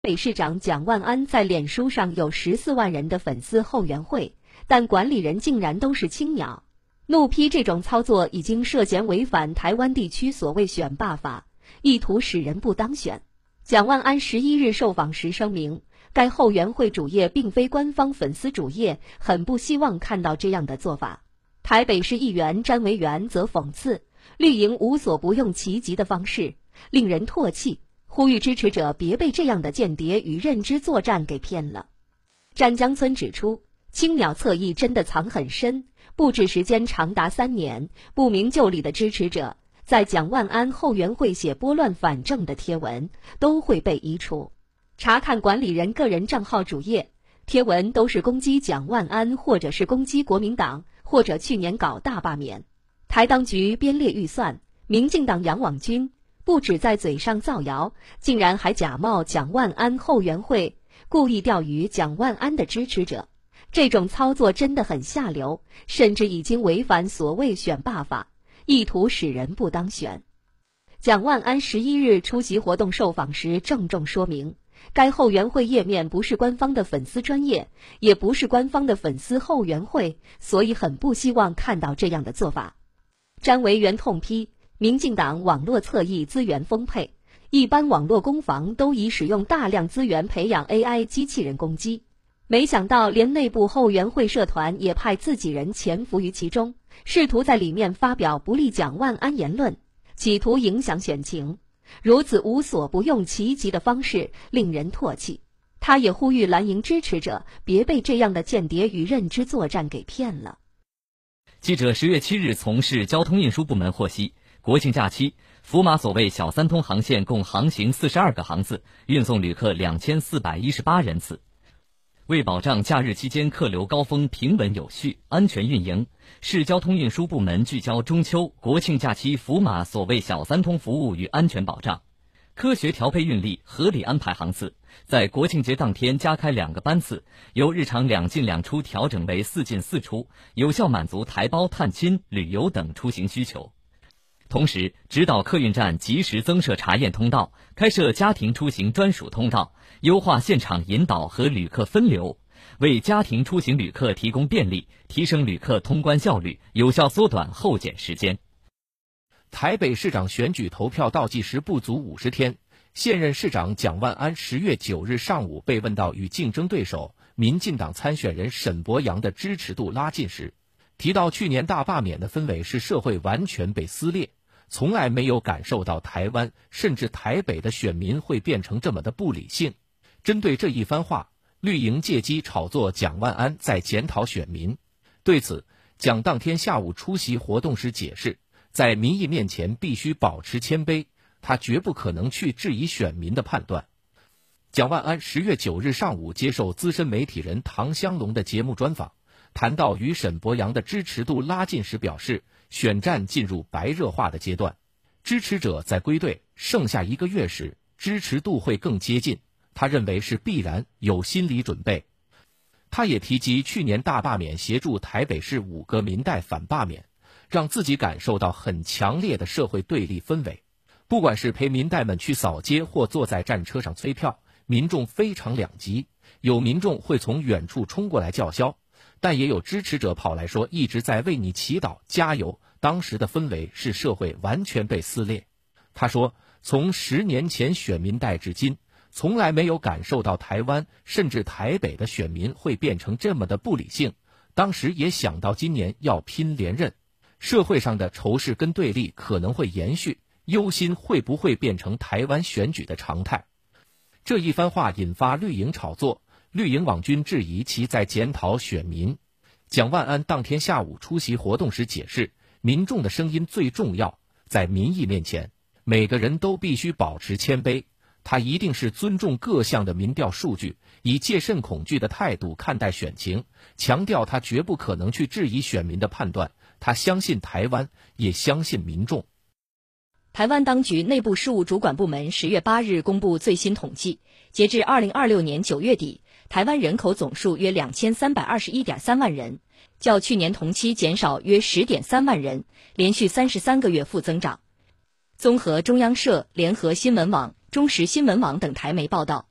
北市长蒋万安在脸书上有14万人的粉丝后援会，但管理人竟然都是青鸟，怒批这种操作已经涉嫌违反台湾地区所谓选罢法，意图使人不当选。蒋万安11日受访时声明，该后援会主页并非官方粉丝主页，很不希望看到这样的做法。台北市议员詹维元则讽刺绿营无所不用其极的方式，令人唾弃，呼吁支持者别被这样的间谍与认知作战给骗了。詹江村指出，青鸟侧翼真的藏很深，布置时间长达3年，不明就里的支持者在蒋万安后援会写拨乱反正的贴文都会被移除。查看管理人个人账号主页，贴文都是攻击蒋万安，或者是攻击国民党，或者去年搞大罢免。台当局编列预算，民进党养网军不止在嘴上造谣，竟然还假冒蒋万安后援会，故意钓鱼蒋万安的支持者。这种操作真的很下流，甚至已经违反所谓选罢法，意图使人不当选。蒋万安11日出席活动受访时郑重说明，该后援会页面不是官方的粉丝专页，也不是官方的粉丝后援会，所以很不希望看到这样的做法。詹维元痛批民进党网络侧翼资源丰沛，一般网络攻防都已使用大量资源培养 AI 机器人攻击，没想到连内部后援会社团也派自己人潜伏于其中，试图在里面发表不利蒋万安言论，企图影响选情。如此无所不用其极的方式令人唾弃。他也呼吁蓝营支持者别被这样的间谍与认知作战给骗了。 记者10月7日从市交通运输部门获悉，国庆假期福马所谓小三通航线共航行42个航次，运送旅客2418人次。为保障假日期间客流高峰平稳有序、安全运营，市交通运输部门聚焦中秋、国庆假期福马所谓小三通服务与安全保障，科学调配运力，合理安排航次，在国庆节当天加开2个班次，由日常2进2出调整为4进4出，有效满足台胞、探亲、旅游等出行需求。同时，指导客运站及时增设查验通道，开设家庭出行专属通道，优化现场引导和旅客分流，为家庭出行旅客提供便利，提升旅客通关效率，有效缩短候检时间。 台北市长选举投票倒计时不足50天，现任市长蒋万安10月9日上午被问到与竞争对手民进党参选人沈伯洋的支持度拉近时，提到去年大罢免的氛围是社会完全被撕裂，从来没有感受到台湾甚至台北的选民会变成这么的不理性。针对这一番话，绿营借机炒作蒋万安在检讨选民。对此，蒋当天下午出席活动时解释，在民意面前必须保持谦卑，他绝不可能去质疑选民的判断。蒋万安10月9日上午接受资深媒体人唐湘龙的节目专访，谈到与沈伯洋的支持度拉近时表示，选战进入白热化的阶段，支持者在归队剩下1个月时，支持度会更接近，他认为是必然，有心理准备。他也提及去年大罢免协助台北市5个民代反罢免，让自己感受到很强烈的社会对立氛围。不管是陪民代们去扫街或坐在战车上催票，民众非常两极，有民众会从远处冲过来叫嚣，但也有支持者跑来说一直在为你祈祷加油。当时的氛围是社会完全被撕裂。他说，从10年前选民代至今，从来没有感受到台湾甚至台北的选民会变成这么的不理性。当时也想到今年要拼连任，社会上的仇视跟对立可能会延续，忧心会不会变成台湾选举的常态。这一番话引发绿营炒作，绿营网军质疑其在检讨选民。蒋万安当天下午出席活动时解释，民众的声音最重要，在民意面前，每个人都必须保持谦卑。他一定是尊重各项的民调数据，以戒慎恐惧的态度看待选情，强调他绝不可能去质疑选民的判断，他相信台湾，也相信民众。 台湾当局内部事务主管部门10月8日公布最新统计，截至2026年9月底，台湾人口总数约2321.3万人，较去年同期减少约10.3万人，连续33个月负增长。综合中央社、联合新闻网、中时新闻网等台媒报道，